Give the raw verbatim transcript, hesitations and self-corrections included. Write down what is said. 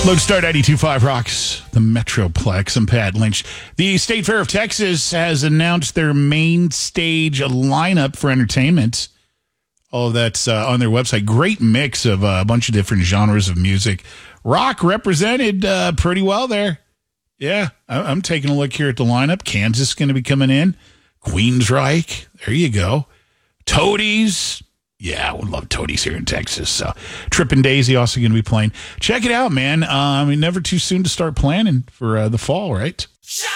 Lodestar ninety-two point five rocks the Metroplex. I'm Pat Lynch. The State Fair of Texas has announced their main stage lineup for entertainment. All of that's uh, on their website. Great mix of uh, a bunch of different genres of music. Rock represented uh, pretty well there. Yeah, I- I'm taking a look here at the lineup. Kansas is going to be coming in. Queensryche. There you go. Toadies. Yeah, I would love Toadies here in Texas. So, Trippin' Daisy also going to be playing. Check it out, man. Uh, I mean, never too soon to start planning for uh, the fall, right?